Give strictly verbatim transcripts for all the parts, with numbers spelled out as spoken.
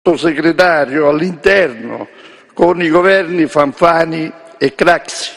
sottosegretario all'interno con i governi Fanfani e Craxi.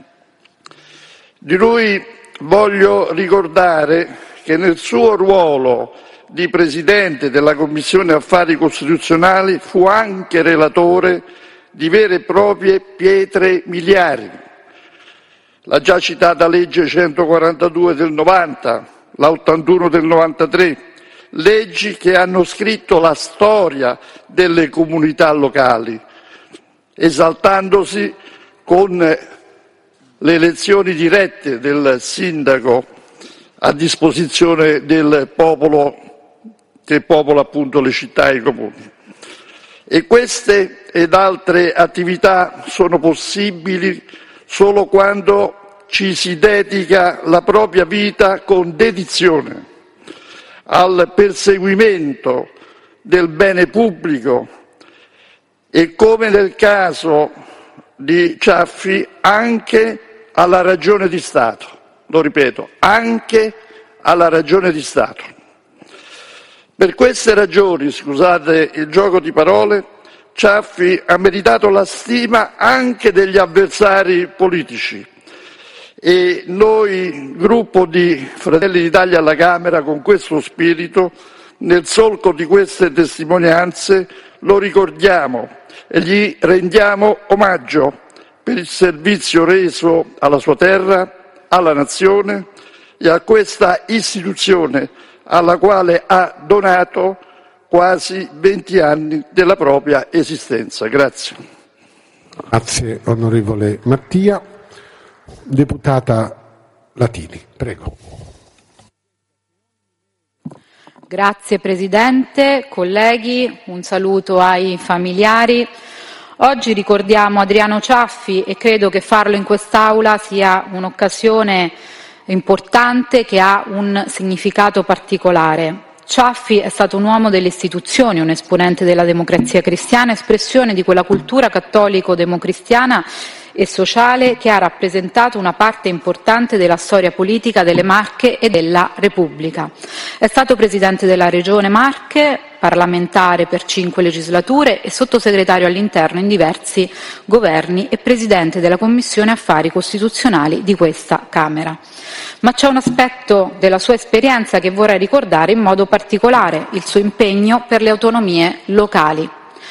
Di lui voglio ricordare che nel suo ruolo di Presidente della Commissione Affari Costituzionali fu anche relatore di vere e proprie pietre miliari. La già citata legge centoquarantadue del novanta, la ottantuno del novantatré, leggi che hanno scritto la storia delle comunità locali, esaltandosi con le elezioni dirette del sindaco a disposizione del popolo che popola appunto le città e i comuni. E queste ed altre attività sono possibili solo quando ci si dedica la propria vita con dedizione al perseguimento del bene pubblico e, come nel caso di Ciaffi, anche alla ragione di Stato. Lo ripeto, anche alla ragione di Stato. Per queste ragioni, scusate il gioco di parole, Ciaffi ha meritato la stima anche degli avversari politici e noi, gruppo di Fratelli d'Italia alla Camera, con questo spirito, nel solco di queste testimonianze, lo ricordiamo e gli rendiamo omaggio per il servizio reso alla sua terra, alla nazione e a questa istituzione alla quale ha donato quasi venti anni della propria esistenza. Grazie. Grazie onorevole Mattia. Deputata Latini, prego. Grazie Presidente, colleghi, un saluto ai familiari. Oggi ricordiamo Adriano Ciaffi e credo che farlo in quest'Aula sia un'occasione importante che ha un significato particolare. Ciaffi è stato un uomo delle istituzioni, un esponente della democrazia cristiana, espressione di quella cultura cattolico-democristiana e sociale che ha rappresentato una parte importante della storia politica delle Marche e della Repubblica. È stato Presidente della Regione Marche, parlamentare per cinque legislature e sottosegretario all'interno in diversi governi e Presidente della Commissione Affari Costituzionali di questa Camera. Ma c'è un aspetto della sua esperienza che vorrei ricordare in modo particolare, il suo impegno per le autonomie locali.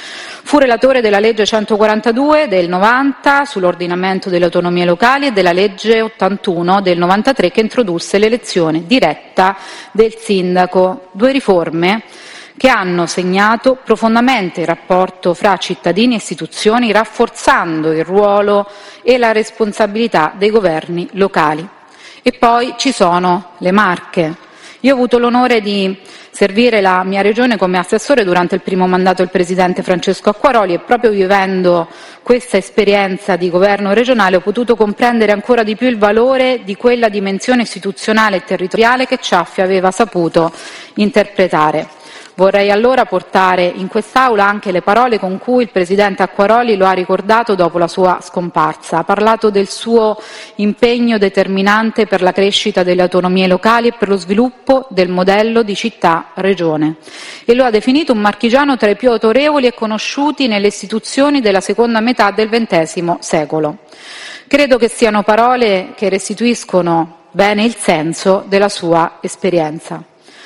Fu relatore della legge centoquarantadue del novanta sull'ordinamento delle autonomie locali e della legge ottantuno del novantatré che introdusse l'elezione diretta del sindaco, due riforme che hanno segnato profondamente il rapporto fra cittadini e istituzioni, rafforzando il ruolo e la responsabilità dei governi locali. E poi ci sono le Marche. Io ho avuto l'onore di servire la mia regione come assessore durante il primo mandato del Presidente Francesco Acquaroli e proprio vivendo questa esperienza di governo regionale ho potuto comprendere ancora di più il valore di quella dimensione istituzionale e territoriale che Ciaffi aveva saputo interpretare. Vorrei allora portare in quest'Aula anche le parole con cui il Presidente Acquaroli lo ha ricordato dopo la sua scomparsa. Ha parlato del suo impegno determinante per la crescita delle autonomie locali e per lo sviluppo del modello di città-regione e lo ha definito un marchigiano tra i più autorevoli e conosciuti nelle istituzioni della seconda metà del ventesimo secolo. Credo che siano parole che restituiscono bene il senso della sua esperienza.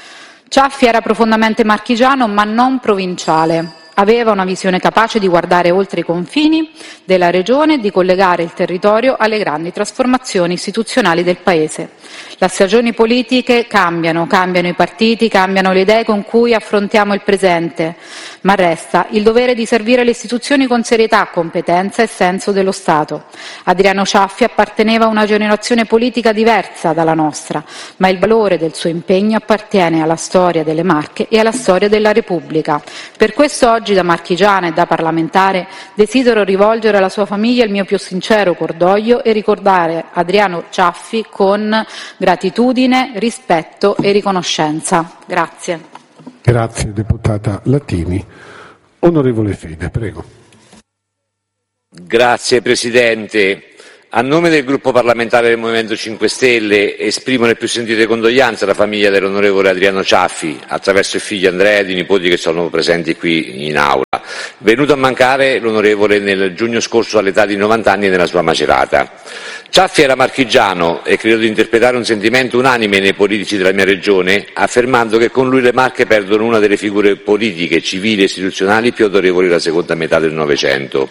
Ciaffi era profondamente marchigiano ma non provinciale. Aveva una visione capace di guardare oltre i confini della regione e di collegare il territorio alle grandi trasformazioni istituzionali del Paese. Le stagioni politiche cambiano, cambiano i partiti, cambiano le idee con cui affrontiamo il presente, ma resta il dovere di servire le istituzioni con serietà, competenza e senso dello Stato. Adriano Ciaffi apparteneva a una generazione politica diversa dalla nostra, ma il valore del suo impegno appartiene alla storia delle Marche e alla storia della Repubblica. Per questo oggi da marchigiana e da parlamentare desidero rivolgere alla sua famiglia il mio più sincero cordoglio e ricordare Adriano Ciaffi con gratitudine, rispetto e riconoscenza. Grazie. Grazie deputata Latini. Onorevole Fede, prego. Grazie Presidente. a nome del gruppo parlamentare del Movimento cinque Stelle esprimo le più sentite condoglianze alla famiglia dell'onorevole Adriano Ciaffi, attraverso il figlio Andrea ed i nipoti che sono presenti qui in aula. Venuto a mancare l'onorevole nel giugno scorso all'età di novanta anni nella sua Macerata. Ciaffi era marchigiano e credo di interpretare un sentimento unanime nei politici della mia regione, affermando che con lui le Marche perdono una delle figure politiche, civili e istituzionali più autorevoli della seconda metà del Novecento.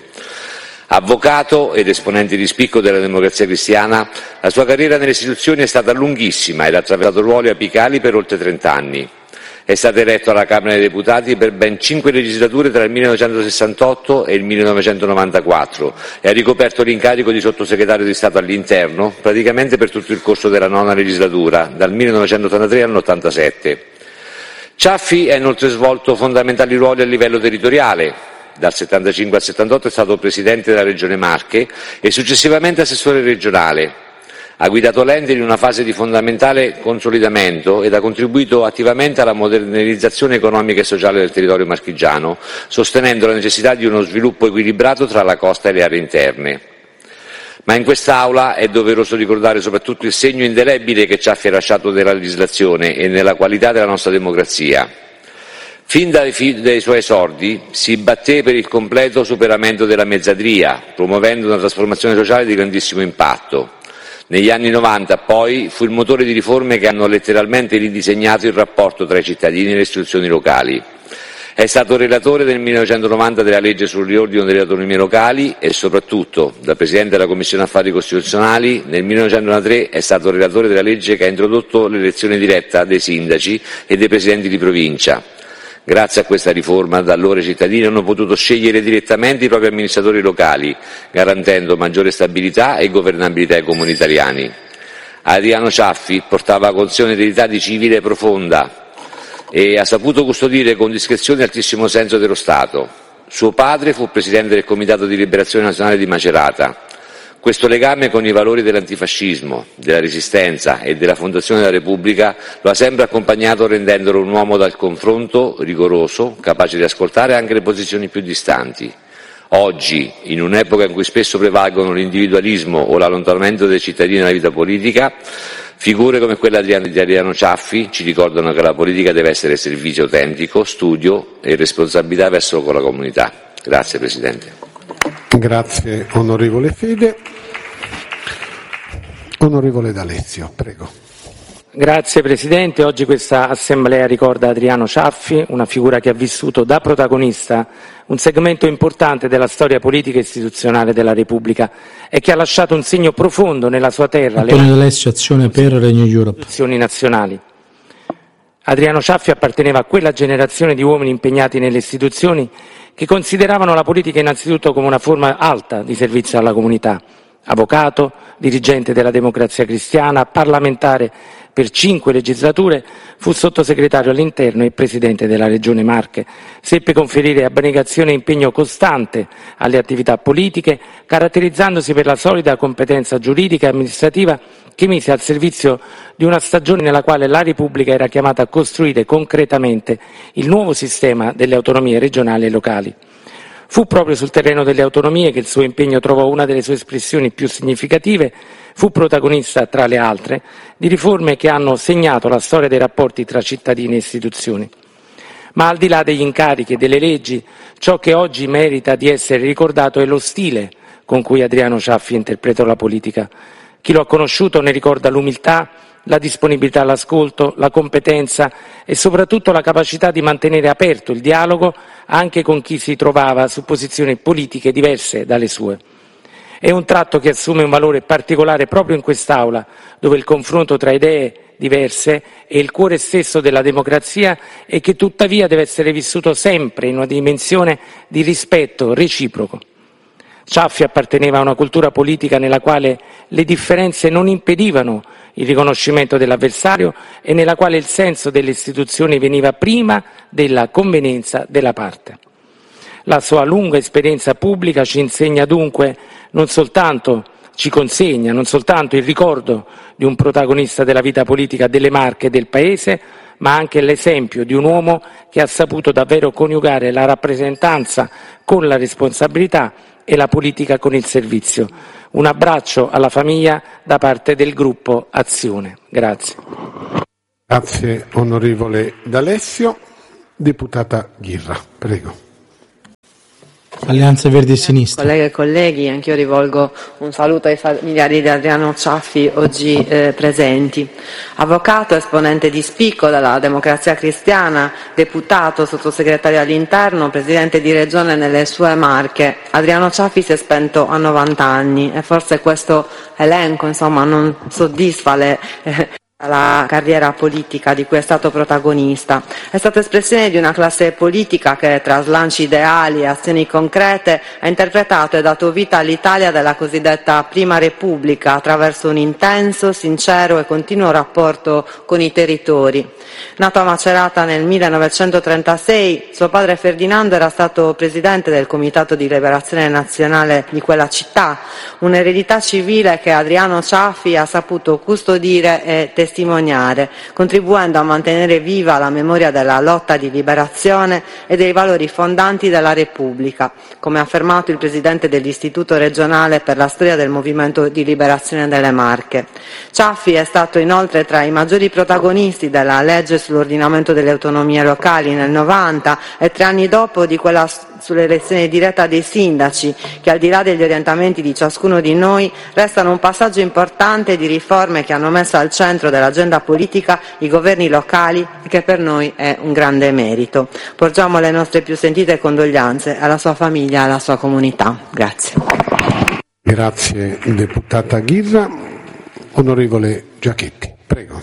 Avvocato ed esponente di spicco della Democrazia Cristiana, la sua carriera nelle istituzioni è stata lunghissima ed ha attraversato ruoli apicali per oltre trent'anni. È stato eletto alla Camera dei Deputati per ben cinque legislature tra il millenovecentosessantotto e il millenovecentonovantaquattro e ha ricoperto l'incarico di sottosegretario di Stato all'Interno praticamente per tutto il corso della nona legislatura, dal millenovecentottantatré all'ottantasette. Ciaffi ha inoltre svolto fondamentali ruoli a livello territoriale. Dal settantacinque al settantotto è stato presidente della Regione Marche e successivamente assessore regionale. Ha guidato l'ente in una fase di fondamentale consolidamento ed ha contribuito attivamente alla modernizzazione economica e sociale del territorio marchigiano, sostenendo la necessità di uno sviluppo equilibrato tra la costa e le aree interne. Ma in quest'Aula è doveroso ricordare soprattutto il segno indelebile che Ciaffi ha lasciato nella legislazione e nella qualità della nostra democrazia. Fin dai, dai suoi esordi si batté per il completo superamento della mezzadria, promuovendo una trasformazione sociale di grandissimo impatto. Negli anni novanta, poi, fu il motore di riforme che hanno letteralmente ridisegnato il rapporto tra i cittadini e le istituzioni locali. È stato relatore nel millenovecentonovanta della legge sul riordino delle autonomie locali e soprattutto, da Presidente della Commissione Affari Costituzionali, nel millenovecentonovantatré è stato relatore della legge che ha introdotto l'elezione diretta dei sindaci e dei presidenti di provincia. Grazie a questa riforma, da allora i cittadini hanno potuto scegliere direttamente i propri amministratori locali, garantendo maggiore stabilità e governabilità ai comuni italiani. Adriano Ciaffi portava con sé un'eredità di civile profonda e ha saputo custodire con discrezione e altissimo senso dello Stato. Suo padre fu presidente del Comitato di Liberazione Nazionale di Macerata. Questo legame con i valori dell'antifascismo, della resistenza e della fondazione della Repubblica lo ha sempre accompagnato, rendendolo un uomo dal confronto rigoroso, capace di ascoltare anche le posizioni più distanti. Oggi, in un'epoca in cui spesso prevalgono l'individualismo o l'allontanamento dei cittadini dalla vita politica, figure come quella di Adriano Ciaffi ci ricordano che la politica deve essere servizio autentico, studio e responsabilità verso la comunità. Grazie Presidente. Grazie onorevole Fede. Onorevole D'Alessio, prego. Grazie Presidente. Oggi questa Assemblea ricorda Adriano Ciaffi, una figura che ha vissuto da protagonista un segmento importante della storia politica e istituzionale della Repubblica e che ha lasciato un segno profondo nella sua terra, Antonio D'Alessio, Azione per Renew Europe. Istituzioni nazionali. Adriano Ciaffi apparteneva a quella generazione di uomini impegnati nelle istituzioni che consideravano la politica innanzitutto come una forma alta di servizio alla comunità. Avvocato, dirigente della Democrazia Cristiana, parlamentare per cinque legislature, fu sottosegretario all'Interno e presidente della Regione Marche. Seppe conferire abnegazione e impegno costante alle attività politiche, caratterizzandosi per la solida competenza giuridica e amministrativa che mise al servizio di una stagione nella quale la Repubblica era chiamata a costruire concretamente il nuovo sistema delle autonomie regionali e locali. Fu proprio sul terreno delle autonomie che il suo impegno trovò una delle sue espressioni più significative, fu protagonista, tra le altre, di riforme che hanno segnato la storia dei rapporti tra cittadini e istituzioni. Ma al di là degli incarichi e delle leggi, ciò che oggi merita di essere ricordato è lo stile con cui Adriano Ciaffi interpretò la politica. Chi lo ha conosciuto ne ricorda l'umiltà, la disponibilità all'ascolto, la competenza e soprattutto la capacità di mantenere aperto il dialogo anche con chi si trovava su posizioni politiche diverse dalle sue. È un tratto che assume un valore particolare proprio in quest'Aula, dove il confronto tra idee diverse è il cuore stesso della democrazia e che tuttavia deve essere vissuto sempre in una dimensione di rispetto reciproco. Ciaffi apparteneva a una cultura politica nella quale le differenze non impedivano il riconoscimento dell'avversario e nella quale il senso delle istituzioni veniva prima della convenienza della parte. La sua lunga esperienza pubblica ci insegna dunque non soltanto, ci consegna non soltanto il ricordo di un protagonista della vita politica delle Marche e del Paese, ma anche l'esempio di un uomo che ha saputo davvero coniugare la rappresentanza con la responsabilità e la politica con il servizio. Un abbraccio alla famiglia da parte del gruppo Azione. Grazie. Grazie onorevole D'Alessio. Deputata Ghirra, prego. Alleanza Verdi e Sinistra. Colleghe e colleghi, anch'io rivolgo un saluto ai familiari di Adriano Ciaffi oggi eh, presenti. Avvocato, esponente di spicco della Democrazia Cristiana, deputato, sottosegretario all'interno, presidente di regione nelle sue Marche, Adriano Ciaffi si è spento a novanta anni e forse questo elenco insomma non soddisfa le eh, la carriera politica di cui è stato protagonista. È stato espressione di una classe politica che tra slanci ideali e azioni concrete ha interpretato e dato vita all'Italia della cosiddetta Prima Repubblica attraverso un intenso, sincero e continuo rapporto con i territori. Nato a Macerata nel millenovecentotrentasei, suo padre Ferdinando era stato presidente del Comitato di Liberazione Nazionale di quella città, un'eredità civile che Adriano Ciaffi ha saputo custodire e testimoniare, contribuendo a mantenere viva la memoria della lotta di liberazione e dei valori fondanti della Repubblica, come ha affermato il presidente dell'Istituto regionale per la storia del Movimento di Liberazione delle Marche. Ciaffi è stato inoltre tra i maggiori protagonisti della legge sull'ordinamento delle autonomie locali nel novanta e tre anni dopo di quella sull'elezione diretta dei sindaci, che al di là degli orientamenti di ciascuno di noi restano un passaggio importante di riforme che hanno messo al centro dell'agenda politica i governi locali e che per noi è un grande merito. Porgiamo le nostre più sentite condoglianze alla sua famiglia e alla sua comunità. Grazie. Grazie deputata Ghirra. Onorevole Giachetti, prego.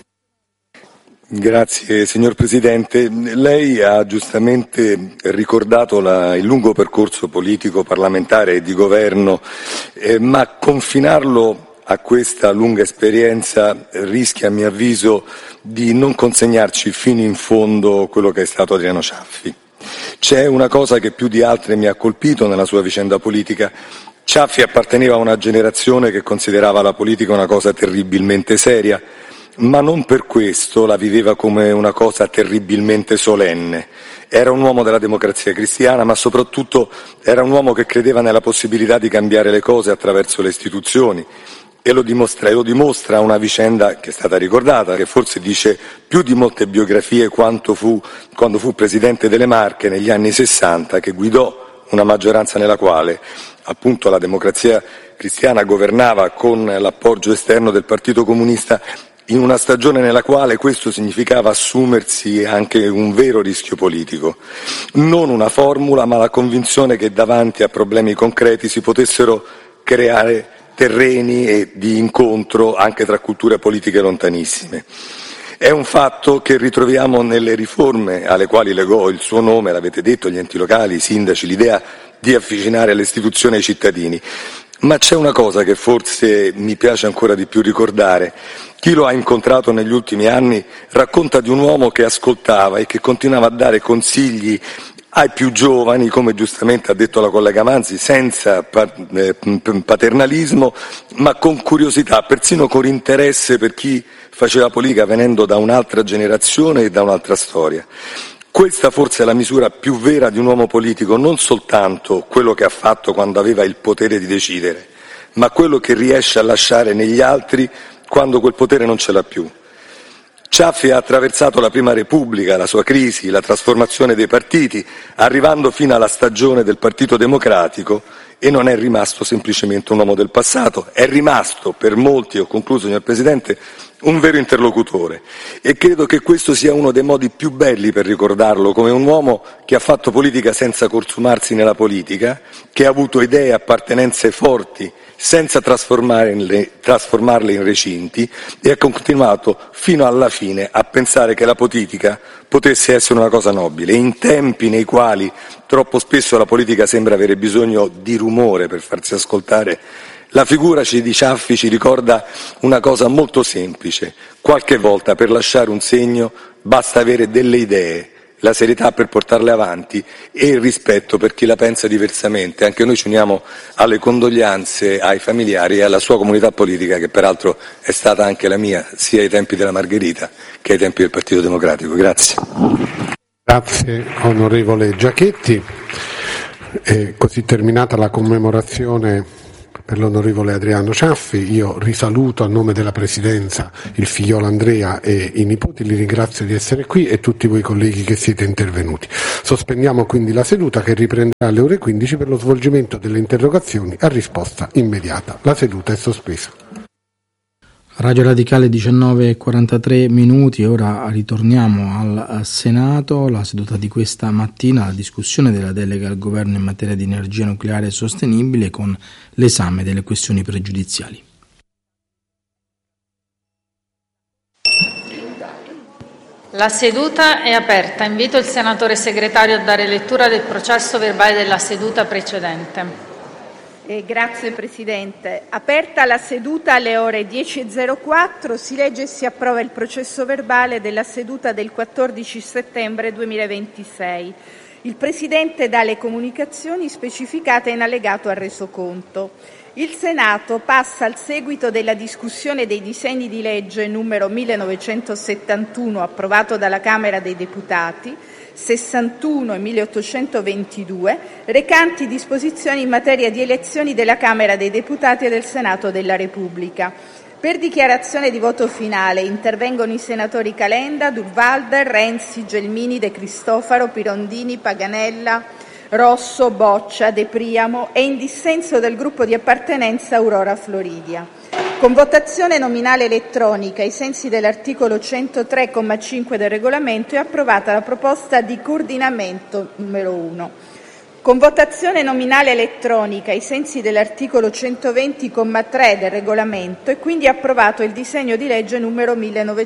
Grazie signor Presidente. Lei ha giustamente ricordato la, il lungo percorso politico, parlamentare e di governo, eh, ma confinarlo a questa lunga esperienza rischia, a mio avviso, di non consegnarci fino in fondo quello che è stato Adriano Ciaffi. C'è una cosa che più di altre mi ha colpito nella sua vicenda politica. Ciaffi apparteneva a una generazione che considerava la politica una cosa terribilmente seria, ma non per questo la viveva come una cosa terribilmente solenne. Era un uomo della Democrazia Cristiana, ma soprattutto era un uomo che credeva nella possibilità di cambiare le cose attraverso le istituzioni. E lo dimostra, e lo dimostra una vicenda che è stata ricordata, che forse dice più di molte biografie quanto fu, quando fu Presidente delle Marche negli anni sessanta, che guidò una maggioranza nella quale appunto la Democrazia Cristiana governava con l'appoggio esterno del Partito Comunista, in una stagione nella quale questo significava assumersi anche un vero rischio politico. Non una formula, ma la convinzione che davanti a problemi concreti si potessero creare terreni e di incontro anche tra culture politiche lontanissime. È un fatto che ritroviamo nelle riforme alle quali legò il suo nome, l'avete detto, gli enti locali, i sindaci, l'idea di avvicinare le istituzioni ai cittadini. Ma c'è una cosa che forse mi piace ancora di più ricordare. Chi lo ha incontrato negli ultimi anni racconta di un uomo che ascoltava e che continuava a dare consigli ai più giovani, come giustamente ha detto la collega Manzi, senza paternalismo, ma con curiosità, persino con interesse per chi faceva politica venendo da un'altra generazione e da un'altra storia. Questa forse è la misura più vera di un uomo politico, non soltanto quello che ha fatto quando aveva il potere di decidere, ma quello che riesce a lasciare negli altri quando quel potere non ce l'ha più. Ciaffi ha attraversato la Prima Repubblica, la sua crisi, la trasformazione dei partiti, arrivando fino alla stagione del Partito Democratico, e non è rimasto semplicemente un uomo del passato, è rimasto per molti, ho concluso signor Presidente, un vero interlocutore, e credo che questo sia uno dei modi più belli per ricordarlo, come un uomo che ha fatto politica senza consumarsi nella politica, che ha avuto idee e appartenenze forti senza trasformarle, trasformarle in recinti, e ha continuato fino alla fine a pensare che la politica potesse essere una cosa nobile. In tempi nei quali troppo spesso la politica sembra avere bisogno di rumore per farsi ascoltare, la figura di Ciaffi ci ricorda una cosa molto semplice: qualche volta per lasciare un segno basta avere delle idee, la serietà per portarle avanti e il rispetto per chi la pensa diversamente. Anche noi ci uniamo alle condoglianze ai familiari e alla sua comunità politica, che peraltro è stata anche la mia, sia ai tempi della Margherita che ai tempi del Partito Democratico. Grazie. Grazie onorevole Giachetti. è così terminata la commemorazione per l'onorevole Adriano Ciaffi. Io risaluto a nome della Presidenza il figliolo Andrea e i nipoti, li ringrazio di essere qui e tutti voi colleghi che siete intervenuti. Sospendiamo quindi la seduta, che riprenderà alle ore quindici per lo svolgimento delle interrogazioni a risposta immediata. La seduta è sospesa. Radio Radicale diciannove e quarantatré minuti, ora ritorniamo al Senato. La seduta di questa mattina, la discussione della delega al governo in materia di energia nucleare sostenibile con l'esame delle questioni pregiudiziali. La seduta è aperta. Invito il senatore segretario a dare lettura del processo verbale della seduta precedente. Eh, grazie Presidente. Aperta la seduta alle ore dieci e zero quattro, si legge e si approva il processo verbale della seduta del quattordici settembre duemilaventisei. Il Presidente dà le comunicazioni specificate in allegato al resoconto. Il Senato passa al seguito della discussione dei disegni di legge numero millenovecentosettantuno, approvato dalla Camera dei Deputati, sessantuno e milleottocentoventidue, recanti disposizioni in materia di elezioni della Camera dei Deputati e del Senato della Repubblica. Per dichiarazione di voto finale intervengono i senatori Calenda, Durnwalder, Renzi, Gelmini, De Cristofaro, Pirondini, Paganella, Rosso, Boccia, De Priamo e in dissenso del gruppo di appartenenza Aurora Floridia. Con votazione nominale elettronica, ai sensi dell'articolo centotré, comma cinque del Regolamento, è approvata la proposta di coordinamento numero uno. Con votazione nominale elettronica, ai sensi dell'articolo centoventi, comma tre del Regolamento, è quindi approvato il disegno di legge numero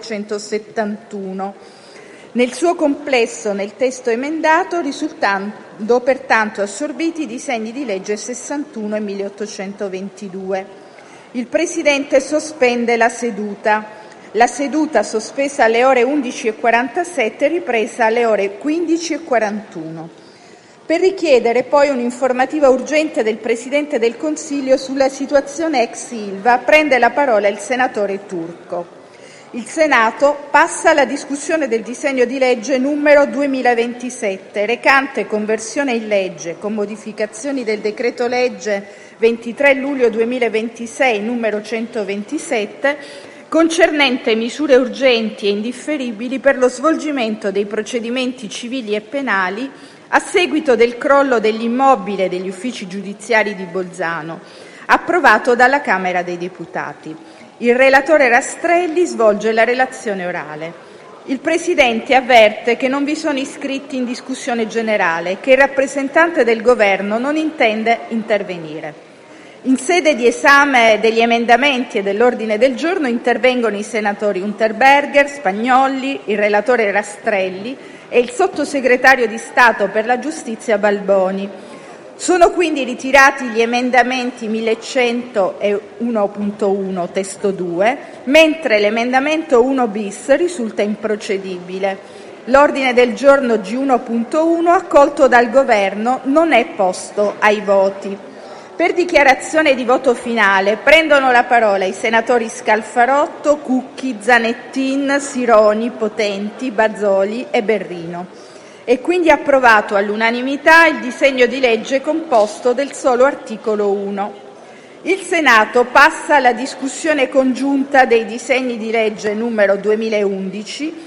millenovecentosettantuno. Nel suo complesso, nel testo emendato, risultando pertanto assorbiti i disegni di legge sessantuno e milleottocentoventidue. Il Presidente sospende la seduta. La seduta, sospesa alle ore undici e quarantasette, ripresa alle ore quindici e quarantuno. Per richiedere poi un'informativa urgente del Presidente del Consiglio sulla situazione ex Ilva, prende la parola il senatore Turco. Il Senato passa alla discussione del disegno di legge numero duemilaventisette, recante conversione in legge, con modificazioni del decreto-legge ventitré luglio duemilaventisei numero centoventisette, concernente misure urgenti e indifferibili per lo svolgimento dei procedimenti civili e penali a seguito del crollo dell'immobile degli uffici giudiziari di Bolzano, approvato dalla Camera dei Deputati. Il relatore Rastrelli svolge la relazione orale. Il Presidente avverte che non vi sono iscritti in discussione generale e che il rappresentante del Governo non intende intervenire. In sede di esame degli emendamenti e dell'ordine del giorno intervengono i senatori Unterberger, Spagnolli, il relatore Rastrelli e il sottosegretario di Stato per la Giustizia Balboni. Sono quindi ritirati gli emendamenti millecento e uno punto uno testo due, mentre l'emendamento uno bis risulta improcedibile. L'ordine del giorno G uno punto uno, accolto dal Governo, non è posto ai voti. Per dichiarazione di voto finale prendono la parola i senatori Scalfarotto, Cucchi, Zanettin, Sironi, Potenti, Bazoli e Berrino. È quindi approvato all'unanimità il disegno di legge composto del solo articolo uno. Il Senato passa alla discussione congiunta dei disegni di legge numero duemilaundici,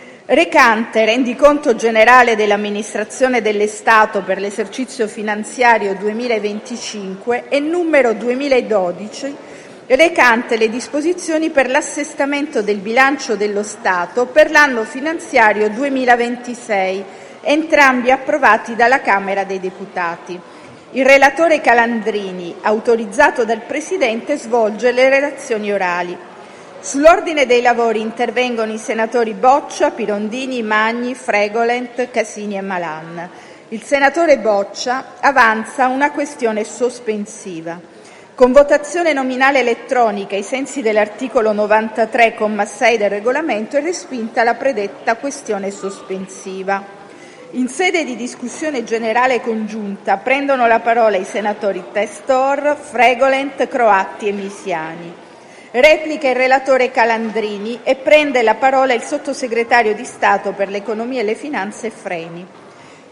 recante rendiconto generale dell'amministrazione dello Stato per l'esercizio finanziario duemilaventicinque, e numero duemiladodici, recante le disposizioni per l'assestamento del bilancio dello Stato per l'anno finanziario duemilaventisei, entrambi approvati dalla Camera dei Deputati. Il relatore Calandrini, autorizzato dal Presidente, svolge le relazioni orali. Sull'ordine dei lavori intervengono i senatori Boccia, Pirondini, Magni, Fregolent, Casini e Malan. Il senatore Boccia avanza una questione sospensiva. Con votazione nominale elettronica ai sensi dell'articolo novantatré, comma sei del Regolamento, è respinta la predetta questione sospensiva. In sede di discussione generale congiunta prendono la parola i senatori Testor, Fregolent, Croatti e Misiani. Replica il relatore Calandrini e prende la parola il sottosegretario di Stato per l'Economia e le Finanze Freni.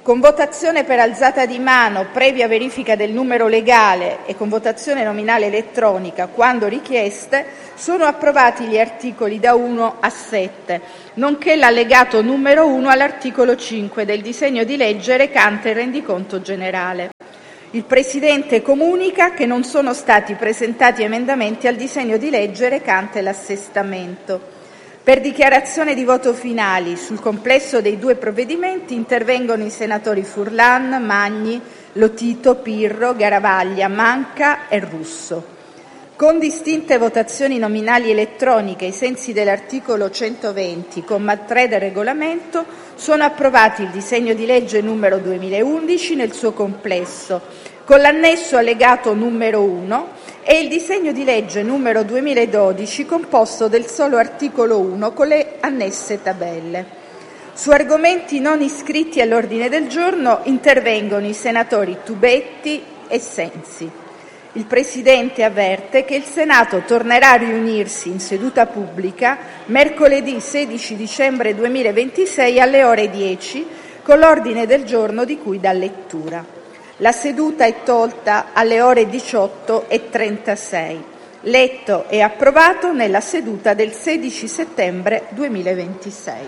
Con votazione per alzata di mano, previa verifica del numero legale e con votazione nominale elettronica, quando richieste, sono approvati gli articoli da uno a sette, nonché l'allegato numero uno all'articolo cinque del disegno di legge recante il rendiconto generale. Il Presidente comunica che non sono stati presentati emendamenti al disegno di legge recante l'assestamento. Per dichiarazione di voto finali sul complesso dei due provvedimenti intervengono i senatori Furlan, Magni, Lotito, Pirro, Garavaglia, Manca e Russo. Con distinte votazioni nominali elettroniche ai sensi dell'articolo centoventi, comma tre del Regolamento, sono approvati il disegno di legge numero duemilaundici nel suo complesso, con l'annesso allegato numero uno e il disegno di legge numero duemiladodici composto del solo articolo uno con le annesse tabelle. Su argomenti non iscritti all'ordine del giorno intervengono i senatori Tubetti e Sensi. Il Presidente avverte che il Senato tornerà a riunirsi in seduta pubblica mercoledì sedici dicembre duemilaventisei alle ore dieci con l'ordine del giorno di cui dà lettura. La seduta è tolta alle ore diciotto e trentasei. Letto e approvato nella seduta del sedici settembre duemilaventisei.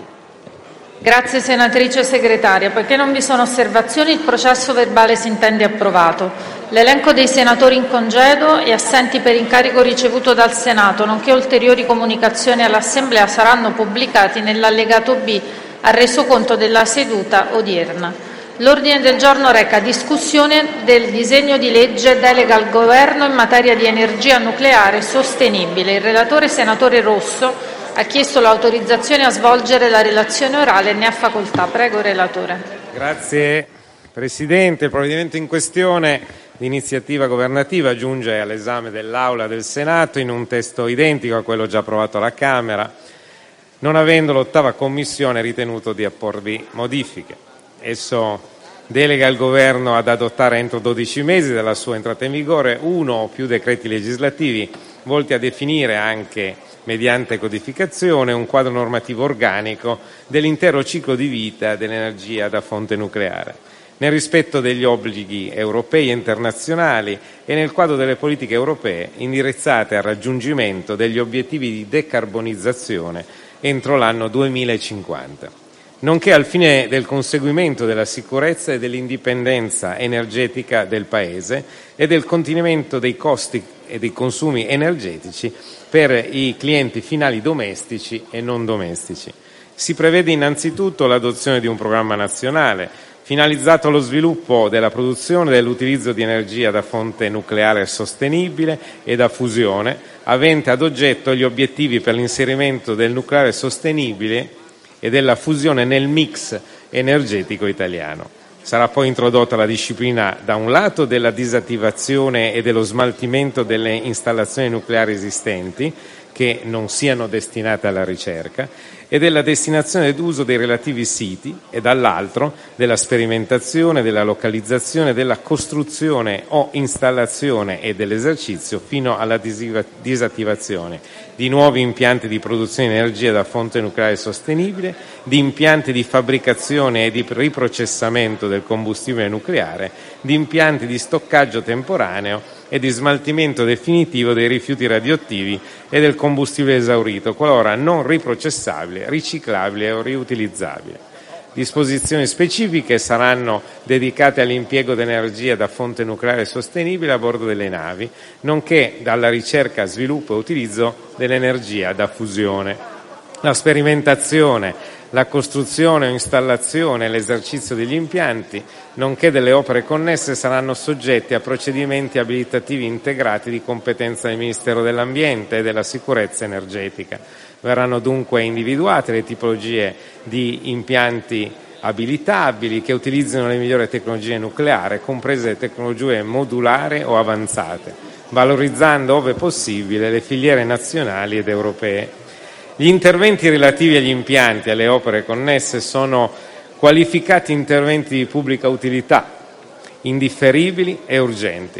Grazie senatrice segretaria. Poiché non vi sono osservazioni, il processo verbale si intende approvato. L'elenco dei senatori in congedo e assenti per incarico ricevuto dal Senato, nonché ulteriori comunicazioni all'Assemblea saranno pubblicati nell'allegato B al resoconto della seduta odierna. L'ordine del giorno reca discussione del disegno di legge delega al Governo in materia di energia nucleare sostenibile. Il relatore, senatore Rosso, ha chiesto l'autorizzazione a svolgere la relazione orale. Ne ha facoltà. Prego, relatore. Grazie Presidente. Il provvedimento in questione, di iniziativa governativa, giunge all'esame dell'Aula del Senato in un testo identico a quello già approvato alla Camera, non avendo l'ottava Commissione ritenuto di apporvi modifiche. Esso delega il Governo ad adottare entro dodici mesi dalla sua entrata in vigore uno o più decreti legislativi volti a definire, anche mediante codificazione, un quadro normativo organico dell'intero ciclo di vita dell'energia da fonte nucleare, nel rispetto degli obblighi europei e internazionali e nel quadro delle politiche europee indirizzate al raggiungimento degli obiettivi di decarbonizzazione entro l'anno duemilacinquanta. Nonché al fine del conseguimento della sicurezza e dell'indipendenza energetica del Paese e del contenimento dei costi e dei consumi energetici per i clienti finali domestici e non domestici. Si prevede innanzitutto l'adozione di un programma nazionale finalizzato allo sviluppo della produzione e dell'utilizzo di energia da fonte nucleare sostenibile e da fusione, avente ad oggetto gli obiettivi per l'inserimento del nucleare sostenibile e della fusione nel mix energetico italiano. Sarà poi introdotta la disciplina, da un lato, della disattivazione e dello smaltimento delle installazioni nucleari esistenti che non siano destinate alla ricerca e della destinazione d'uso dei relativi siti e, dall'altro, della sperimentazione, della localizzazione, della costruzione o installazione e dell'esercizio fino alla disattivazione di nuovi impianti di produzione di energia da fonte nucleare sostenibile, di impianti di fabbricazione e di riprocessamento del combustibile nucleare, di impianti di stoccaggio temporaneo e di smaltimento definitivo dei rifiuti radioattivi e del combustibile esaurito, qualora non riprocessabile, riciclabile o riutilizzabile. Disposizioni specifiche saranno dedicate all'impiego di energia da fonte nucleare sostenibile a bordo delle navi, nonché alla ricerca, sviluppo e utilizzo dell'energia da fusione. La sperimentazione, la costruzione o installazione e l'esercizio degli impianti, nonché delle opere connesse, saranno soggetti a procedimenti abilitativi integrati di competenza del Ministero dell'Ambiente e della Sicurezza energetica. Verranno dunque individuate le tipologie di impianti abilitabili che utilizzino le migliori tecnologie nucleari, comprese le tecnologie modulari o avanzate, valorizzando, ove possibile, le filiere nazionali ed europee. Gli interventi relativi agli impianti e alle opere connesse sono qualificati interventi di pubblica utilità, indifferibili e urgenti.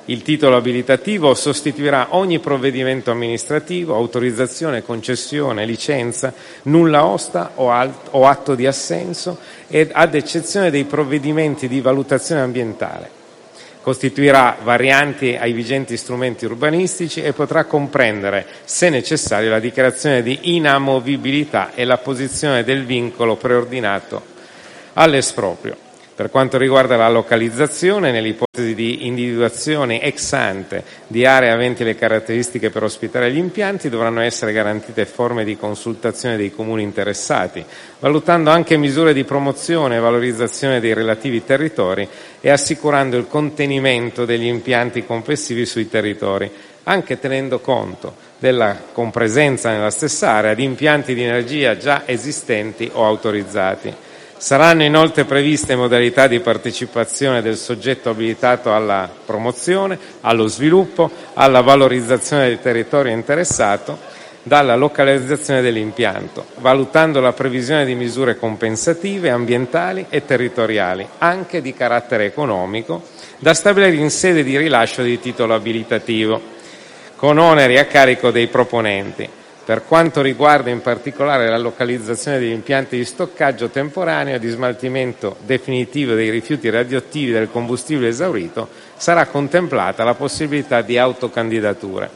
Il titolo abilitativo sostituirà ogni provvedimento amministrativo, autorizzazione, concessione, licenza, nulla osta o, alt- o atto di assenso, ed ad eccezione dei provvedimenti di valutazione ambientale. Costituirà varianti ai vigenti strumenti urbanistici e potrà comprendere, se necessario, la dichiarazione di inamovibilità e la posizione del vincolo preordinato all'esproprio. Per quanto riguarda la localizzazione, nell'ipotesi di individuazione ex ante di aree aventi le caratteristiche per ospitare gli impianti, dovranno essere garantite forme di consultazione dei comuni interessati, valutando anche misure di promozione e valorizzazione dei relativi territori e assicurando il contenimento degli impianti complessivi sui territori, anche tenendo conto della compresenza nella stessa area di impianti di energia già esistenti o autorizzati. Saranno inoltre previste modalità di partecipazione del soggetto abilitato alla promozione, allo sviluppo, alla valorizzazione del territorio interessato dalla localizzazione dell'impianto, valutando la previsione di misure compensative, ambientali e territoriali, anche di carattere economico, da stabilire in sede di rilascio di titolo abilitativo, con oneri a carico dei proponenti. Per quanto riguarda in particolare la localizzazione degli impianti di stoccaggio temporaneo e di smaltimento definitivo dei rifiuti radioattivi del combustibile esaurito, sarà contemplata la possibilità di autocandidature.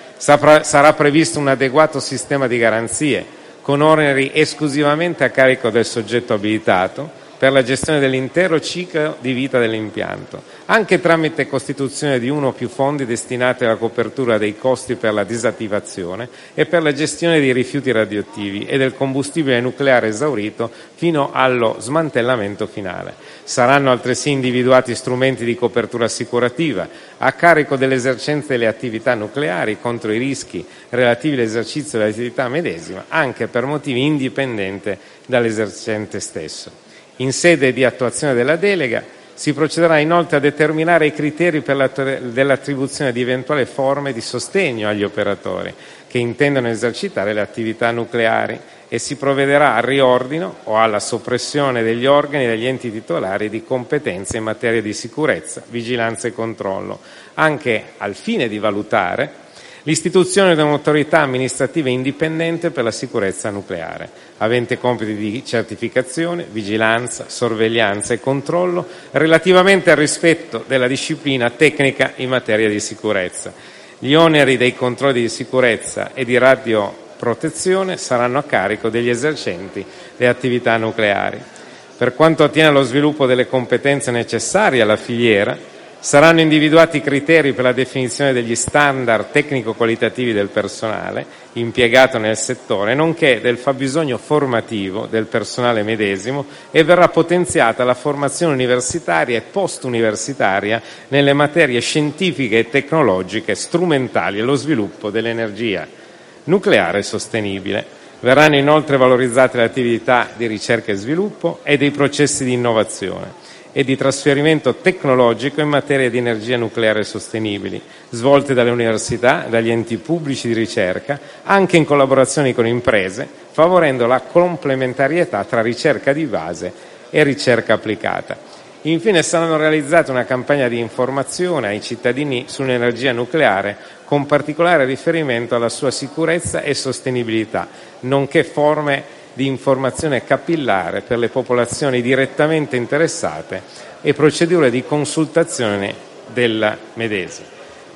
Sarà previsto un adeguato sistema di garanzie, con oneri esclusivamente a carico del soggetto abilitato, per la gestione dell'intero ciclo di vita dell'impianto, anche tramite costituzione di uno o più fondi destinati alla copertura dei costi per la disattivazione e per la gestione dei rifiuti radioattivi e del combustibile nucleare esaurito fino allo smantellamento finale. Saranno altresì individuati strumenti di copertura assicurativa a carico dell'esercente delle attività nucleari contro i rischi relativi all'esercizio dell'attività medesima, anche per motivi indipendenti dall'esercente stesso. In sede di attuazione della delega si procederà inoltre a determinare i criteri per l'attribuzione di eventuali forme di sostegno agli operatori che intendono esercitare le attività nucleari e si provvederà al riordino o alla soppressione degli organi e degli enti titolari di competenze in materia di sicurezza, vigilanza e controllo, anche al fine di valutare l'istituzione di un'autorità amministrativa indipendente per la sicurezza nucleare, avente compiti di certificazione, vigilanza, sorveglianza e controllo relativamente al rispetto della disciplina tecnica in materia di sicurezza. Gli oneri dei controlli di sicurezza e di radioprotezione saranno a carico degli esercenti le attività nucleari. Per quanto attiene allo sviluppo delle competenze necessarie alla filiera, saranno individuati i criteri per la definizione degli standard tecnico-qualitativi del personale impiegato nel settore, nonché del fabbisogno formativo del personale medesimo, e verrà potenziata la formazione universitaria e post-universitaria nelle materie scientifiche e tecnologiche strumentali allo sviluppo dell'energia nucleare sostenibile. Verranno inoltre valorizzate le attività di ricerca e sviluppo e dei processi di innovazione e di trasferimento tecnologico in materia di energia nucleare sostenibili, svolte dalle università e dagli enti pubblici di ricerca, anche in collaborazione con imprese, favorendo la complementarietà tra ricerca di base e ricerca applicata. Infine saranno realizzate una campagna di informazione ai cittadini sull'energia nucleare, con particolare riferimento alla sua sicurezza e sostenibilità, nonché forme di informazione capillare per le popolazioni direttamente interessate e procedure di consultazione della medesima.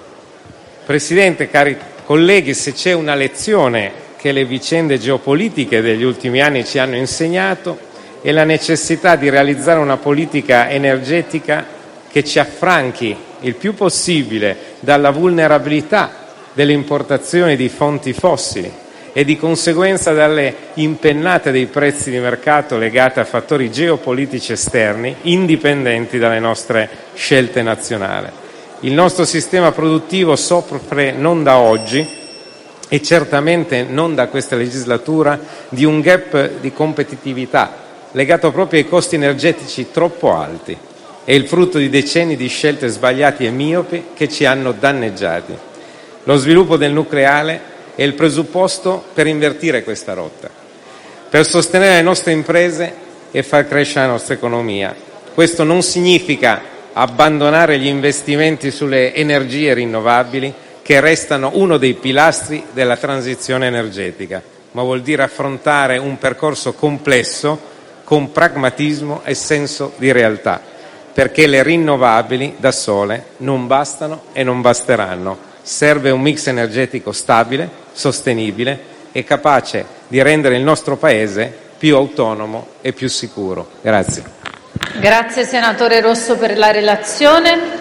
Presidente, cari colleghi, se c'è una lezione che le vicende geopolitiche degli ultimi anni ci hanno insegnato è la necessità di realizzare una politica energetica che ci affranchi il più possibile dalla vulnerabilità delle importazioni di fonti fossili e di conseguenza dalle impennate dei prezzi di mercato legate a fattori geopolitici esterni indipendenti dalle nostre scelte nazionali. Il nostro sistema produttivo soffre non da oggi e certamente non da questa legislatura di un gap di competitività legato proprio ai costi energetici troppo alti. È il frutto di decenni di scelte sbagliate e miopi che ci hanno danneggiati. Lo sviluppo del nucleare è il presupposto per invertire questa rotta, per sostenere le nostre imprese e far crescere la nostra economia. Questo non significa abbandonare gli investimenti sulle energie rinnovabili, che restano uno dei pilastri della transizione energetica, ma vuol dire affrontare un percorso complesso con pragmatismo e senso di realtà, perché le rinnovabili da sole non bastano e non basteranno. Serve un mix energetico stabile, sostenibile e capace di rendere il nostro Paese più autonomo e più sicuro. Grazie. Grazie senatore Rosso per la relazione.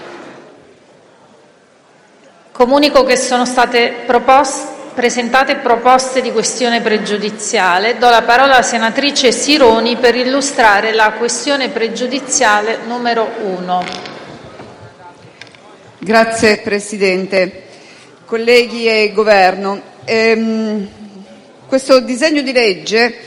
Comunico che sono state proposte, presentate proposte di questione pregiudiziale. Do la parola alla senatrice Sironi per illustrare la questione pregiudiziale numero uno. Grazie Presidente. Colleghi e Governo, ehm, questo disegno di legge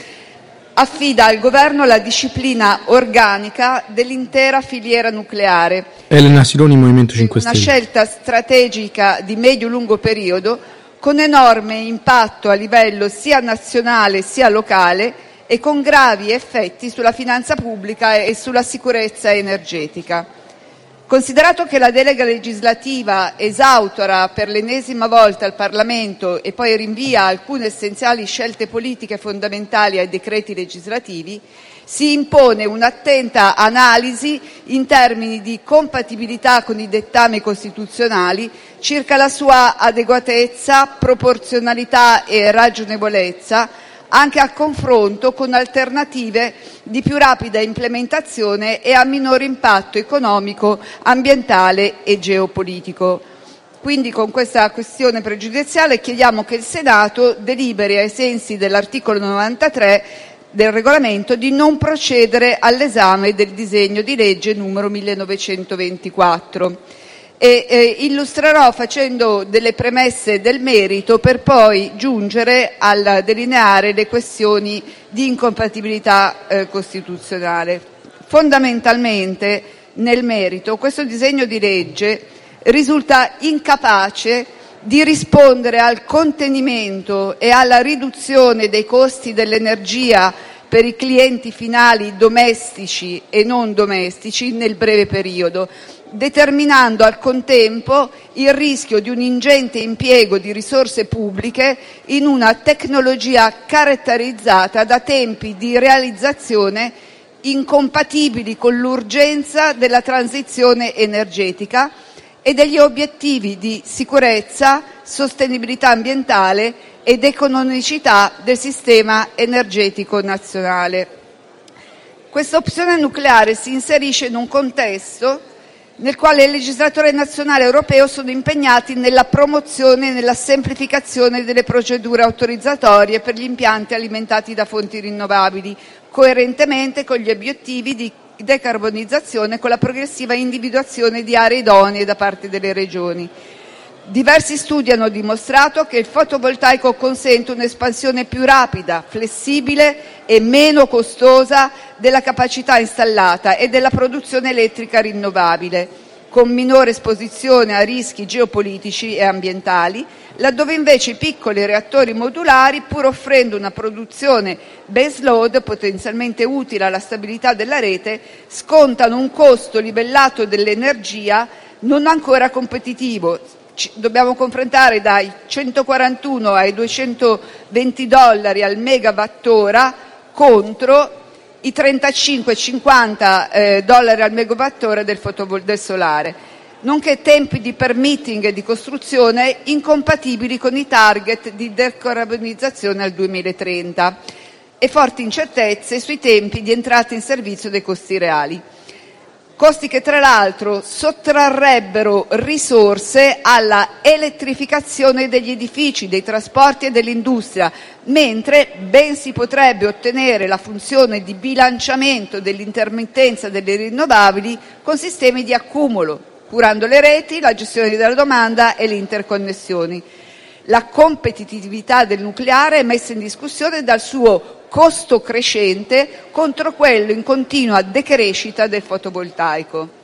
affida al Governo la disciplina organica dell'intera filiera nucleare. Elena Sironi, Movimento cinque Stelle. Una scelta strategica di medio-lungo periodo con enorme impatto a livello sia nazionale sia locale e con gravi effetti sulla finanza pubblica e sulla sicurezza energetica. Considerato che la delega legislativa esautora per l'ennesima volta il Parlamento e poi rinvia alcune essenziali scelte politiche fondamentali ai decreti legislativi, si impone un'attenta analisi in termini di compatibilità con i dettami costituzionali circa la sua adeguatezza, proporzionalità e ragionevolezza, anche a confronto con alternative di più rapida implementazione e a minor impatto economico, ambientale e geopolitico. Quindi con questa questione pregiudiziale chiediamo che il Senato deliberi ai sensi dell'articolo novantatré del regolamento di non procedere all'esame del disegno di legge numero millenovecentoventiquattro. E eh, illustrerò facendo delle premesse del merito per poi giungere al delineare le questioni di incompatibilità eh, costituzionale. Fondamentalmente, nel merito, questo disegno di legge risulta incapace di rispondere al contenimento e alla riduzione dei costi dell'energia per i clienti finali domestici e non domestici nel breve periodo, determinando al contempo il rischio di un ingente impiego di risorse pubbliche in una tecnologia caratterizzata da tempi di realizzazione incompatibili con l'urgenza della transizione energetica e degli obiettivi di sicurezza, sostenibilità ambientale ed economicità del sistema energetico nazionale. Questa opzione nucleare si inserisce in un contesto nel quale il legislatore nazionale e europeo sono impegnati nella promozione e nella semplificazione delle procedure autorizzatorie per gli impianti alimentati da fonti rinnovabili, coerentemente con gli obiettivi di decarbonizzazione e con la progressiva individuazione di aree idonee da parte delle regioni. Diversi studi hanno dimostrato che il fotovoltaico consente un'espansione più rapida, flessibile e meno costosa della capacità installata e della produzione elettrica rinnovabile, con minore esposizione a rischi geopolitici e ambientali, laddove invece i piccoli reattori modulari, pur offrendo una produzione base load potenzialmente utile alla stabilità della rete, scontano un costo livellato dell'energia non ancora competitivo. Dobbiamo confrontare dai centoquarantuno ai duecentoventi dollari al megawattora contro i trentacinque cinquanta eh, dollari al megawattora del, fotovol- del solare, nonché tempi di permitting e di costruzione incompatibili con i target di decarbonizzazione al duemilatrenta e forti incertezze sui tempi di entrata in servizio dei costi reali. Costi che tra l'altro sottrarrebbero risorse alla elettrificazione degli edifici, dei trasporti e dell'industria, mentre ben si potrebbe ottenere la funzione di bilanciamento dell'intermittenza delle rinnovabili con sistemi di accumulo, curando le reti, la gestione della domanda e le interconnessioni. La competitività del nucleare è messa in discussione dal suo costo crescente contro quello in continua decrescita del fotovoltaico.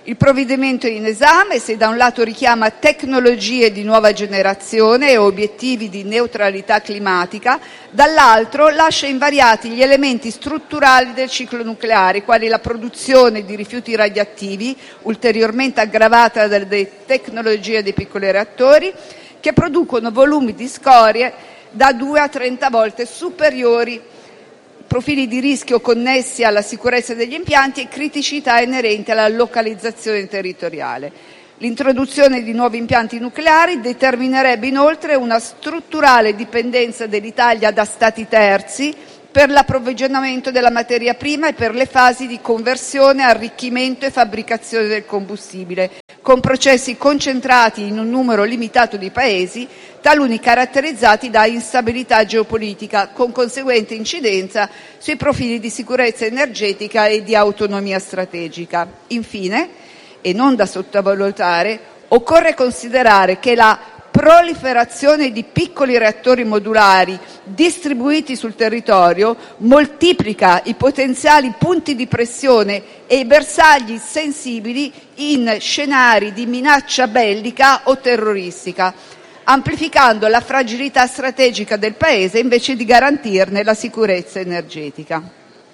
Il provvedimento in esame, se da un lato richiama tecnologie di nuova generazione e obiettivi di neutralità climatica, dall'altro lascia invariati gli elementi strutturali del ciclo nucleare, quali la produzione di rifiuti radioattivi, ulteriormente aggravata dalle tecnologie dei piccoli reattori, che producono volumi di scorie da due a trenta volte superiori, profili di rischio connessi alla sicurezza degli impianti e criticità inerenti alla localizzazione territoriale. L'introduzione di nuovi impianti nucleari determinerebbe inoltre una strutturale dipendenza dell'Italia da Stati terzi per l'approvvigionamento della materia prima e per le fasi di conversione, arricchimento e fabbricazione del combustibile, con processi concentrati in un numero limitato di paesi, taluni caratterizzati da instabilità geopolitica, con conseguente incidenza sui profili di sicurezza energetica e di autonomia strategica. Infine, e non da sottovalutare, occorre considerare che la proliferazione di piccoli reattori modulari distribuiti sul territorio moltiplica i potenziali punti di pressione e i bersagli sensibili in scenari di minaccia bellica o terroristica, amplificando la fragilità strategica del Paese invece di garantirne la sicurezza energetica.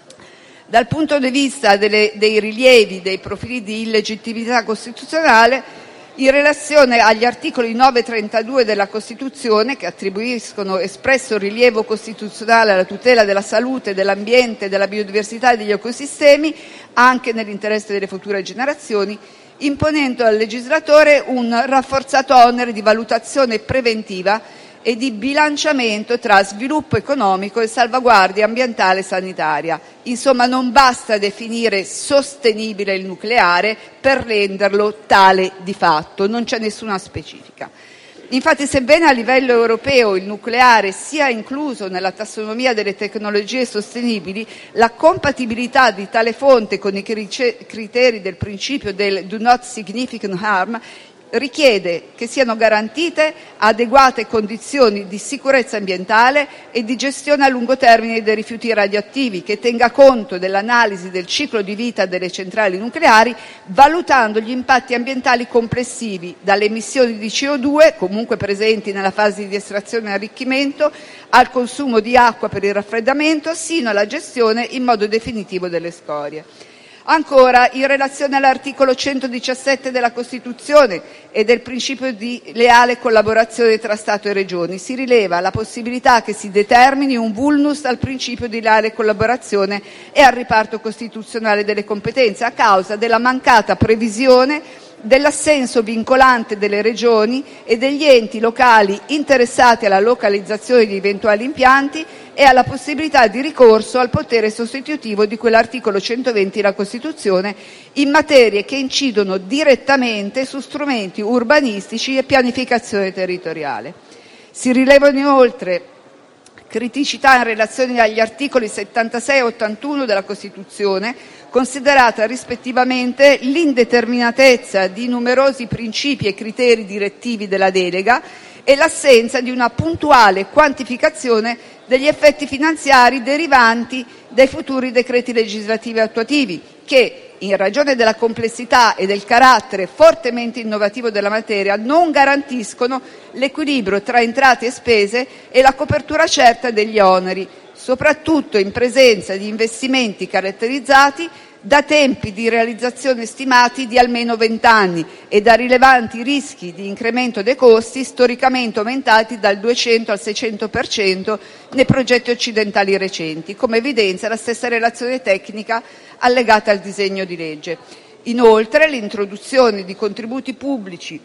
Dal punto di vista delle, dei rilievi dei profili di illegittimità costituzionale, in relazione agli articoli nove e trentadue della Costituzione, che attribuiscono espresso rilievo costituzionale alla tutela della salute, dell'ambiente, della biodiversità e degli ecosistemi, anche nell'interesse delle future generazioni, imponendo al legislatore un rafforzato onere di valutazione preventiva e di bilanciamento tra sviluppo economico e salvaguardia ambientale e sanitaria. Insomma, non basta definire sostenibile il nucleare per renderlo tale di fatto, non c'è nessuna specifica. Infatti, sebbene a livello europeo il nucleare sia incluso nella tassonomia delle tecnologie sostenibili, la compatibilità di tale fonte con i criteri del principio del do not significant harm richiede che siano garantite adeguate condizioni di sicurezza ambientale e di gestione a lungo termine dei rifiuti radioattivi, che tenga conto dell'analisi del ciclo di vita delle centrali nucleari, valutando gli impatti ambientali complessivi, dalle emissioni di C O due, comunque presenti nella fase di estrazione e arricchimento, al consumo di acqua per il raffreddamento, sino alla gestione in modo definitivo delle scorie. Ancora, in relazione all'articolo centodiciassette della Costituzione e del principio di leale collaborazione tra Stato e Regioni, si rileva la possibilità che si determini un vulnus al principio di leale collaborazione e al riparto costituzionale delle competenze a causa della mancata previsione dell'assenso vincolante delle regioni e degli enti locali interessati alla localizzazione di eventuali impianti e alla possibilità di ricorso al potere sostitutivo di quell'articolo centoventi della Costituzione in materie che incidono direttamente su strumenti urbanistici e pianificazione territoriale. Si rilevano inoltre criticità in relazione agli articoli settantasei e ottantuno della Costituzione, considerata rispettivamente l'indeterminatezza di numerosi principi e criteri direttivi della delega e l'assenza di una puntuale quantificazione degli effetti finanziari derivanti dai futuri decreti legislativi attuativi che, in ragione della complessità e del carattere fortemente innovativo della materia, non garantiscono l'equilibrio tra entrate e spese e la copertura certa degli oneri, soprattutto in presenza di investimenti caratterizzati da tempi di realizzazione stimati di almeno vent'anni e da rilevanti rischi di incremento dei costi storicamente aumentati dal duecento al seicento per cento nei progetti occidentali recenti, come evidenzia la stessa relazione tecnica allegata al disegno di legge. Inoltre, l'introduzione di contributi pubblici,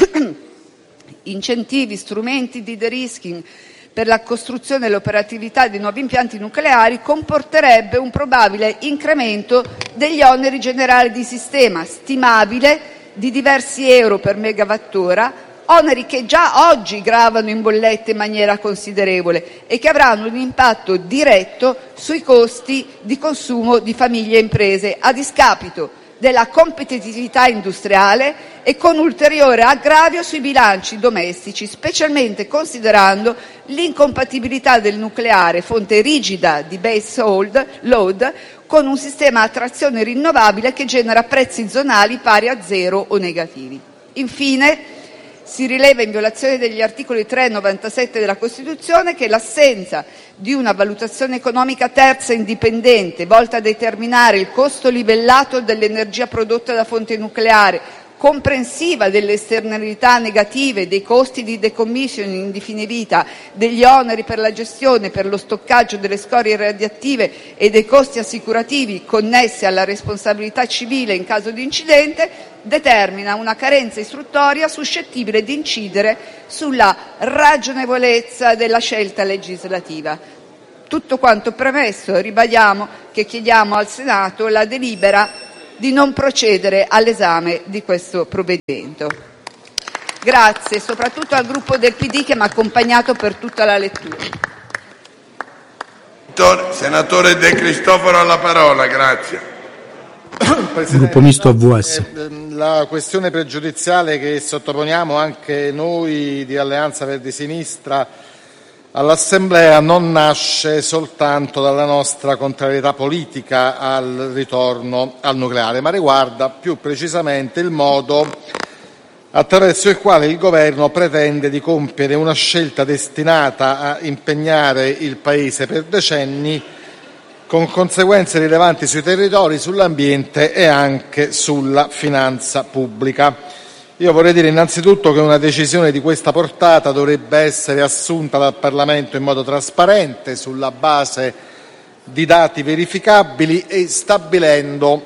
incentivi, strumenti di de-risking per la costruzione e l'operatività di nuovi impianti nucleari comporterebbe un probabile incremento degli oneri generali di sistema, stimabile di diversi euro per megawattora, oneri che già oggi gravano in bollette in maniera considerevole e che avranno un impatto diretto sui costi di consumo di famiglie e imprese, a discapito della competitività industriale e con ulteriore aggravio sui bilanci domestici, specialmente considerando l'incompatibilità del nucleare, fonte rigida di base load, con un sistema a trazione rinnovabile che genera prezzi zonali pari a zero o negativi. Infine, si rileva, in violazione degli articoli tre e novantasette della Costituzione, che l'assenza di una valutazione economica terza indipendente volta a determinare il costo livellato dell'energia prodotta da fonte nucleare, comprensiva delle esternalità negative, dei costi di decommissioning di fine vita, degli oneri per la gestione, per lo stoccaggio delle scorie radioattive e dei costi assicurativi connessi alla responsabilità civile in caso di incidente, determina una carenza istruttoria suscettibile di incidere sulla ragionevolezza della scelta legislativa. Tutto quanto premesso, ribadiamo che chiediamo al Senato la delibera di non procedere all'esame di questo provvedimento. Grazie soprattutto al gruppo del P D che mi ha accompagnato per tutta la lettura. Senatore De Cristofaro alla parola, grazie. Gruppo misto A V S. La questione pregiudiziale che sottoponiamo anche noi di Alleanza Verdi Sinistra all'Assemblea non nasce soltanto dalla nostra contrarietà politica al ritorno al nucleare, ma riguarda più precisamente il modo attraverso il quale il governo pretende di compiere una scelta destinata a impegnare il Paese per decenni, con conseguenze rilevanti sui territori, sull'ambiente e anche sulla finanza pubblica. Io vorrei dire innanzitutto che una decisione di questa portata dovrebbe essere assunta dal Parlamento in modo trasparente, sulla base di dati verificabili e stabilendo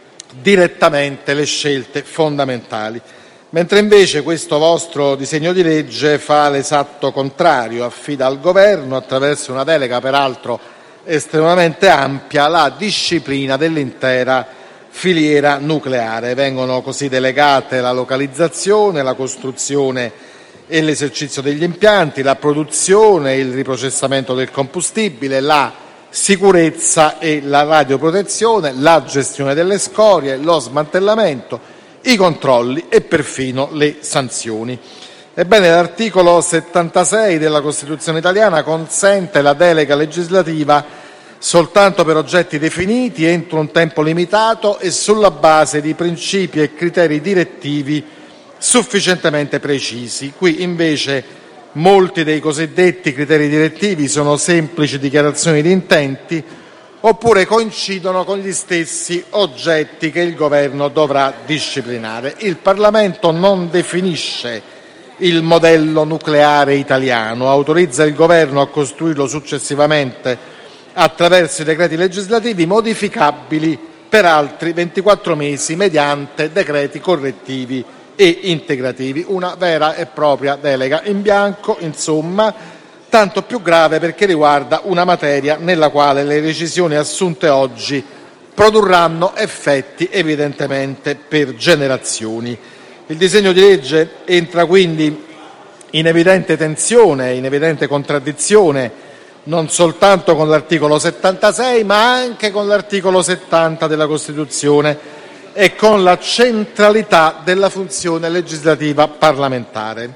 direttamente le scelte fondamentali. Mentre invece questo vostro disegno di legge fa l'esatto contrario, affida al governo, attraverso una delega peraltro estremamente ampia, la disciplina dell'intera filiera nucleare. Vengono così delegate la localizzazione, la costruzione e l'esercizio degli impianti, la produzione e il riprocessamento del combustibile, la sicurezza e la radioprotezione, la gestione delle scorie, lo smantellamento, i controlli e perfino le sanzioni. Ebbene, l'articolo settantasei della Costituzione italiana consente la delega legislativa soltanto per oggetti definiti entro un tempo limitato e sulla base di principi e criteri direttivi sufficientemente precisi. Qui invece molti dei cosiddetti criteri direttivi sono semplici dichiarazioni di intenti oppure coincidono con gli stessi oggetti che il governo dovrà disciplinare. Il Parlamento non definisce il modello nucleare italiano, autorizza il governo a costruirlo successivamente attraverso i decreti legislativi modificabili per altri ventiquattro mesi mediante decreti correttivi e integrativi. Una vera e propria delega in bianco, insomma, tanto più grave perché riguarda una materia nella quale le decisioni assunte oggi produrranno effetti evidentemente per generazioni. Il disegno di legge entra quindi in evidente tensione, in evidente contraddizione non soltanto con l'articolo settantasei ma anche con l'articolo settanta della Costituzione e con la centralità della funzione legislativa parlamentare.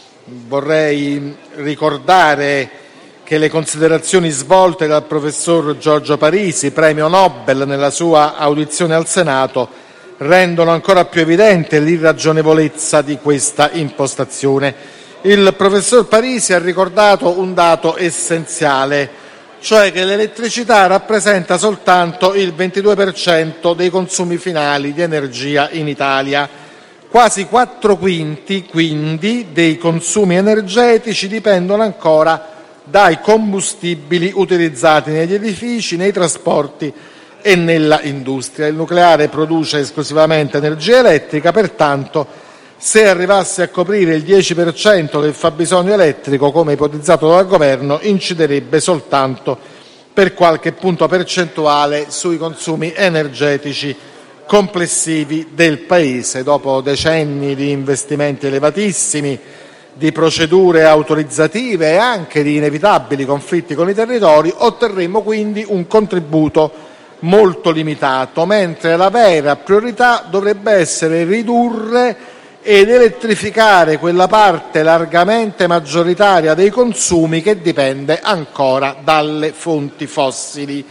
Vorrei ricordare che le considerazioni svolte dal professor Giorgio Parisi, premio Nobel, nella sua audizione al Senato rendono ancora più evidente l'irragionevolezza di questa impostazione. Il professor Parisi ha ricordato un dato essenziale, cioè che l'elettricità rappresenta soltanto il ventidue per cento dei consumi finali di energia in Italia. Quasi quattro quinti, quindi, dei consumi energetici dipendono ancora dai combustibili utilizzati negli edifici, nei trasporti e nella industria. Il nucleare produce esclusivamente energia elettrica, pertanto se arrivasse a coprire il dieci per cento del fabbisogno elettrico, come ipotizzato dal governo, inciderebbe soltanto per qualche punto percentuale sui consumi energetici complessivi del Paese. Dopo decenni di investimenti elevatissimi, di procedure autorizzative e anche di inevitabili conflitti con i territori, otterremo quindi un contributo molto limitato, mentre la vera priorità dovrebbe essere ridurre ed elettrificare quella parte largamente maggioritaria dei consumi che dipende ancora dalle fonti fossili.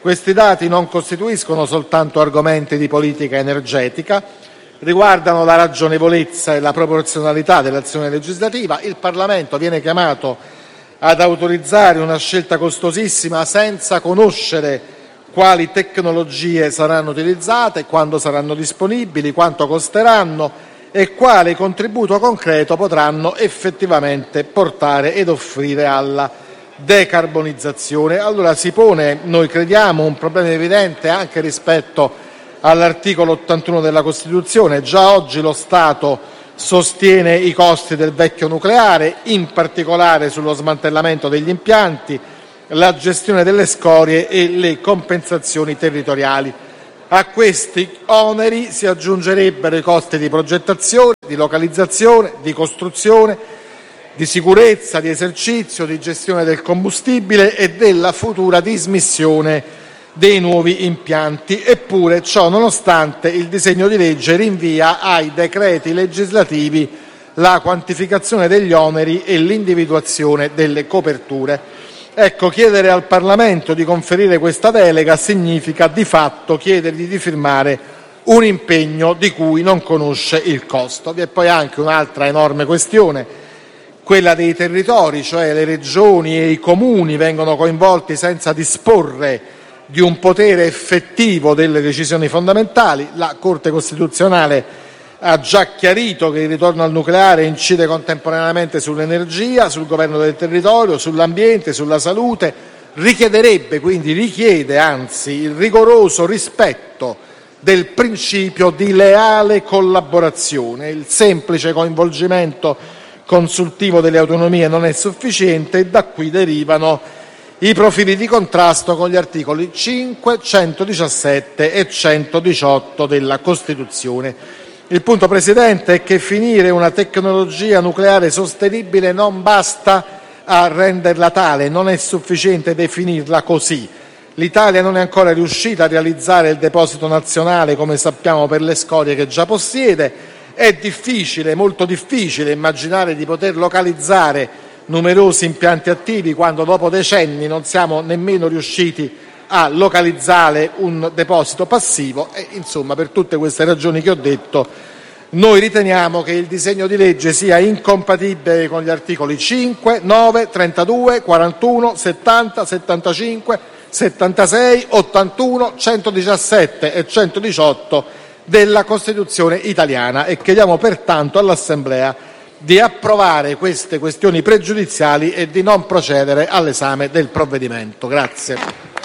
Questi dati non costituiscono soltanto argomenti di politica energetica, riguardano la ragionevolezza e la proporzionalità dell'azione legislativa. Il Parlamento viene chiamato ad autorizzare una scelta costosissima senza conoscere quali tecnologie saranno utilizzate, quando saranno disponibili, quanto costeranno e quale contributo concreto potranno effettivamente portare ed offrire alla decarbonizzazione. Allora si pone, noi crediamo, un problema evidente anche rispetto all'articolo ottantuno della Costituzione. Già oggi lo Stato sostiene i costi del vecchio nucleare, in particolare sullo smantellamento degli impianti, la gestione delle scorie e le compensazioni territoriali. A questi oneri si aggiungerebbero i costi di progettazione, di localizzazione, di costruzione, di sicurezza, di esercizio, di gestione del combustibile e della futura dismissione dei nuovi impianti. Eppure, ciò nonostante, il disegno di legge rinvia ai decreti legislativi la quantificazione degli oneri e l'individuazione delle coperture. Ecco, chiedere al Parlamento di conferire questa delega significa di fatto chiedergli di firmare un impegno di cui non conosce il costo. Vi è poi anche un'altra enorme questione, quella dei territori, cioè le regioni e i comuni vengono coinvolti senza disporre di un potere effettivo delle decisioni fondamentali. La Corte Costituzionale ha già chiarito che il ritorno al nucleare incide contemporaneamente sull'energia, sul governo del territorio, sull'ambiente, sulla salute, richiederebbe, quindi richiede anzi, il rigoroso rispetto del principio di leale collaborazione. Il semplice coinvolgimento consultivo delle autonomie non è sufficiente e da qui derivano i profili di contrasto con gli articoli cinque, centodiciassette e centodiciotto della Costituzione. Il punto, Presidente, è che finire una tecnologia nucleare sostenibile non basta a renderla tale, non è sufficiente definirla così. L'Italia non è ancora riuscita a realizzare il deposito nazionale, come sappiamo, per le scorie che già possiede. È difficile, molto difficile, immaginare di poter localizzare numerosi impianti attivi quando dopo decenni non siamo nemmeno riusciti a localizzare un deposito passivo e, insomma, per tutte queste ragioni che ho detto, noi riteniamo che il disegno di legge sia incompatibile con gli articoli cinque, nove, trentadue, quarantuno, settanta, settantacinque, settantasei, ottantuno, centodiciassette e centodiciotto della Costituzione italiana e chiediamo pertanto all'Assemblea di approvare queste questioni pregiudiziali e di non procedere all'esame del provvedimento. Grazie.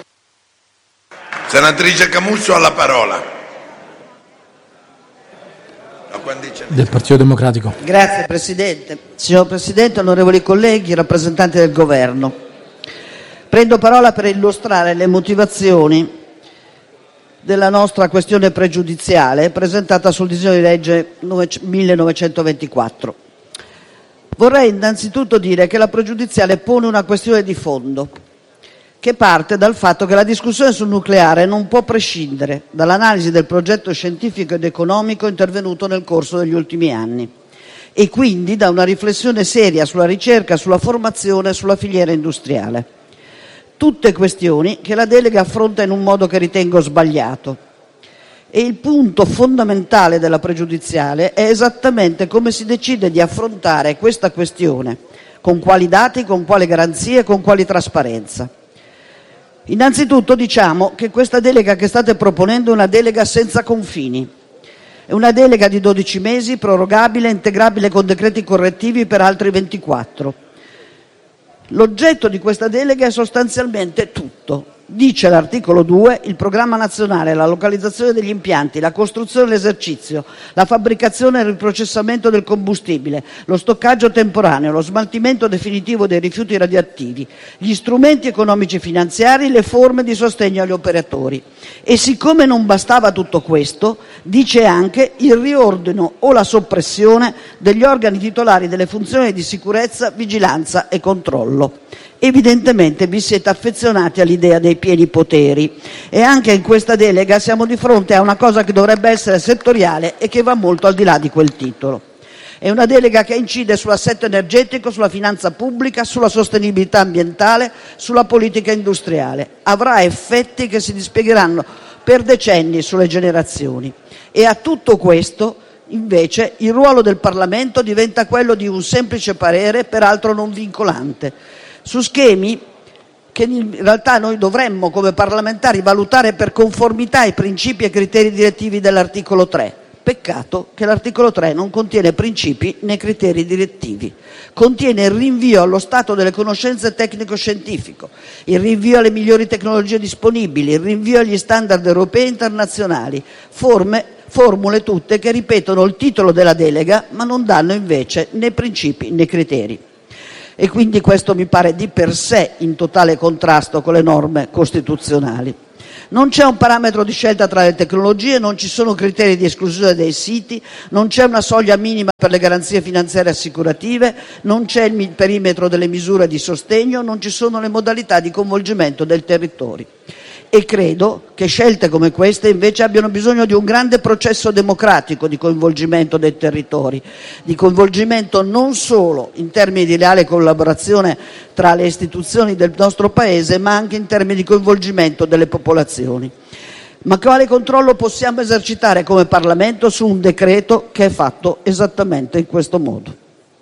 Senatrice Camusso ha la parola. Del Partito Democratico. Grazie Presidente. Signor Presidente, onorevoli colleghi, rappresentanti del Governo, prendo parola per illustrare le motivazioni della nostra questione pregiudiziale presentata sul disegno di legge millenovecentoventiquattro. Vorrei innanzitutto dire che la pregiudiziale pone una questione di fondo che parte dal fatto che la discussione sul nucleare non può prescindere dall'analisi del progetto scientifico ed economico intervenuto nel corso degli ultimi anni e quindi da una riflessione seria sulla ricerca, sulla formazione e sulla filiera industriale. Tutte questioni che la delega affronta in un modo che ritengo sbagliato. E il punto fondamentale della pregiudiziale è esattamente come si decide di affrontare questa questione, con quali dati, con quali garanzie, con quali trasparenza. Innanzitutto diciamo che questa delega che state proponendo è una delega senza confini. È una delega di dodici mesi, prorogabile e integrabile con decreti correttivi per altri ventiquattro. L'oggetto di questa delega è sostanzialmente tutto. Dice l'articolo due, il programma nazionale, la localizzazione degli impianti, la costruzione e l'esercizio, la fabbricazione e il riprocessamento del combustibile, lo stoccaggio temporaneo, lo smaltimento definitivo dei rifiuti radioattivi, gli strumenti economici finanziari, le forme di sostegno agli operatori. E siccome non bastava tutto questo, dice anche il riordino o la soppressione degli organi titolari delle funzioni di sicurezza, vigilanza e controllo. Evidentemente vi siete affezionati all'idea dei pieni poteri e anche in questa delega siamo di fronte a una cosa che dovrebbe essere settoriale e che va molto al di là di quel titolo. È una delega che incide sull'assetto energetico, sulla finanza pubblica, sulla sostenibilità ambientale, sulla politica industriale. Avrà effetti che si dispiegheranno per decenni sulle generazioni. E a tutto questo, invece, il ruolo del Parlamento diventa quello di un semplice parere, peraltro non vincolante, su schemi che in realtà noi dovremmo come parlamentari valutare per conformità ai principi e criteri direttivi dell'articolo tre. Peccato che l'articolo tre non contiene principi né criteri direttivi. Contiene il rinvio allo stato delle conoscenze tecnico-scientifico, il rinvio alle migliori tecnologie disponibili, il rinvio agli standard europei e internazionali, forme, formule tutte che ripetono il titolo della delega ma non danno invece né principi né criteri. E quindi questo mi pare di per sé in totale contrasto con le norme costituzionali. Non c'è un parametro di scelta tra le tecnologie, non ci sono criteri di esclusione dei siti, non c'è una soglia minima per le garanzie finanziarie assicurative, non c'è il perimetro delle misure di sostegno, non ci sono le modalità di coinvolgimento del territorio. E credo che scelte come queste invece abbiano bisogno di un grande processo democratico di coinvolgimento dei territori, di coinvolgimento non solo in termini di leale collaborazione tra le istituzioni del nostro Paese, ma anche in termini di coinvolgimento delle popolazioni. Ma quale controllo possiamo esercitare come Parlamento su un decreto che è fatto esattamente in questo modo?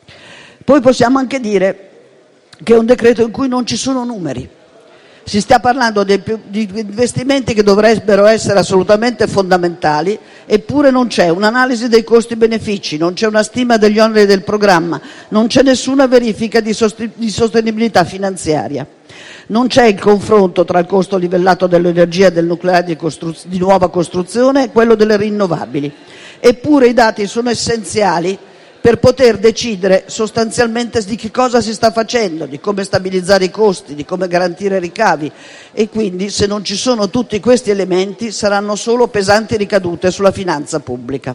Poi possiamo anche dire che è un decreto in cui non ci sono numeri. Si sta parlando di, di investimenti che dovrebbero essere assolutamente fondamentali, eppure non c'è un'analisi dei costi-benefici, non c'è una stima degli oneri del programma, non c'è nessuna verifica di, sost- di sostenibilità finanziaria. Non c'è il confronto tra il costo livellato dell'energia del nucleare di, costru- di nuova costruzione e quello delle rinnovabili. Eppure i dati sono essenziali per poter decidere sostanzialmente di che cosa si sta facendo, di come stabilizzare i costi, di come garantire ricavi, e quindi se non ci sono tutti questi elementi saranno solo pesanti ricadute sulla finanza pubblica.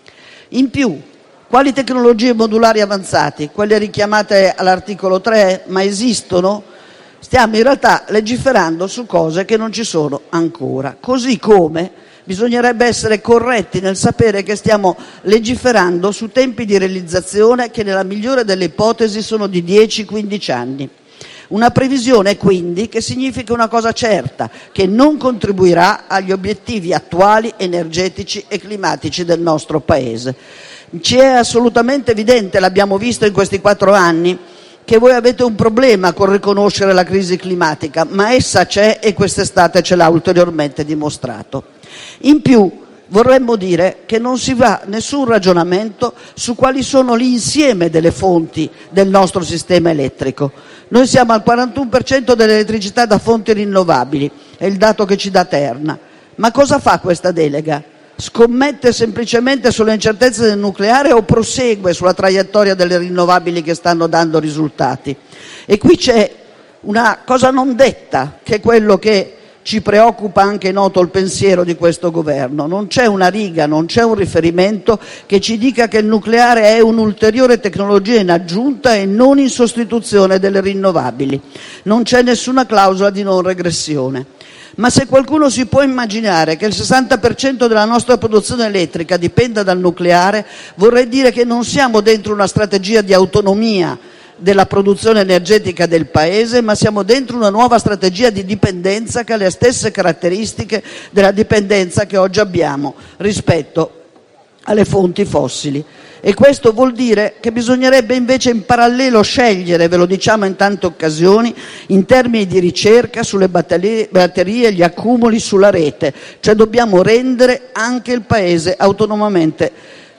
In più, quali tecnologie modulari avanzate? Quelle richiamate all'articolo tre, ma esistono? Stiamo in realtà legiferando su cose che non ci sono ancora, così come bisognerebbe essere corretti nel sapere che stiamo legiferando su tempi di realizzazione che nella migliore delle ipotesi sono di dieci quindici anni. Una previsione quindi che significa una cosa certa, che non contribuirà agli obiettivi attuali energetici e climatici del nostro Paese. Ci è assolutamente evidente, l'abbiamo visto in questi quattro anni, che voi avete un problema con riconoscere la crisi climatica, ma essa c'è e quest'estate ce l'ha ulteriormente dimostrato. In più vorremmo dire che non si fa nessun ragionamento su quali sono l'insieme delle fonti del nostro sistema elettrico. Noi siamo al quarantuno per cento dell'elettricità da fonti rinnovabili, è il dato che ci dà Terna. Ma cosa fa questa delega? Scommette semplicemente sulle incertezze del nucleare o prosegue sulla traiettoria delle rinnovabili che stanno dando risultati? E qui c'è una cosa non detta, che è quello che ci preoccupa anche noto il pensiero di questo governo. Non c'è una riga, non c'è un riferimento che ci dica che il nucleare è un'ulteriore tecnologia in aggiunta e non in sostituzione delle rinnovabili. Non c'è nessuna clausola di non regressione. Ma se qualcuno si può immaginare che il sessanta per cento della nostra produzione elettrica dipenda dal nucleare, vorrei dire che non siamo dentro una strategia di autonomia della produzione energetica del Paese, ma siamo dentro una nuova strategia di dipendenza che ha le stesse caratteristiche della dipendenza che oggi abbiamo rispetto alle fonti fossili. E questo vuol dire che bisognerebbe invece in parallelo scegliere, ve lo diciamo in tante occasioni, in termini di ricerca sulle batterie, batterie, gli accumuli, sulla rete, cioè dobbiamo rendere anche il Paese autonomamente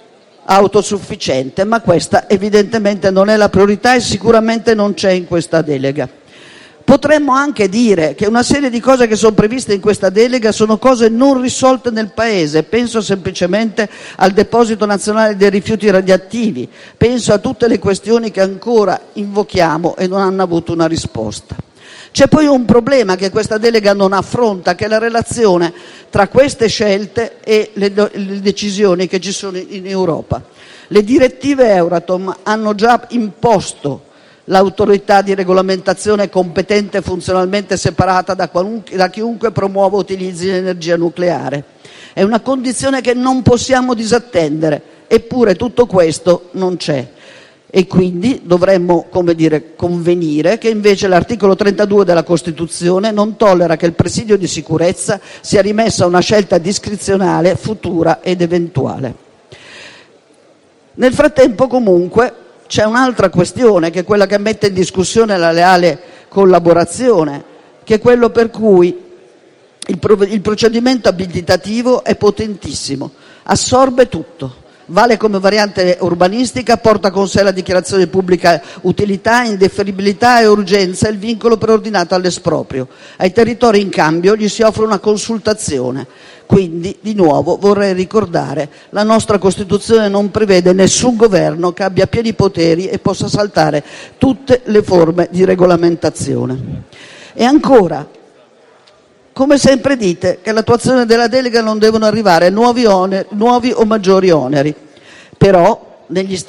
autosufficiente, ma questa evidentemente non è la priorità e sicuramente non c'è in questa delega. Potremmo anche dire che una serie di cose che sono previste in questa delega sono cose non risolte nel Paese. Penso semplicemente al deposito nazionale dei rifiuti radioattivi, penso a tutte le questioni che ancora invochiamo e non hanno avuto una risposta. C'è poi un problema che questa delega non affronta, che è la relazione tra queste scelte e le, le decisioni che ci sono in Europa. Le direttive Euratom hanno già imposto l'autorità di regolamentazione competente e funzionalmente separata da, da chiunque promuova o utilizzi l'energia nucleare. È una condizione che non possiamo disattendere Eppure tutto questo non c'è. E quindi dovremmo, come dire, convenire che invece l'articolo trentadue della Costituzione non tollera che il presidio di sicurezza sia rimesso a una scelta discrezionale, futura ed eventuale. Nel frattempo, comunque, c'è un'altra questione, che è quella che mette in discussione la leale collaborazione, che è quello per cui il, prov- il procedimento abilitativo è potentissimo, assorbe tutto. Vale come variante urbanistica, porta con sé la dichiarazione di pubblica utilità, indefferibilità e urgenza e il vincolo preordinato all'esproprio. Ai territori in cambio gli si offre una consultazione. Quindi, di nuovo, vorrei ricordare, la nostra Costituzione non prevede nessun governo che abbia pieni poteri e possa saltare tutte le forme di regolamentazione. E ancora, come sempre dite che all'attuazione della delega non devono arrivare nuovi, oneri, nuovi o maggiori oneri, però negli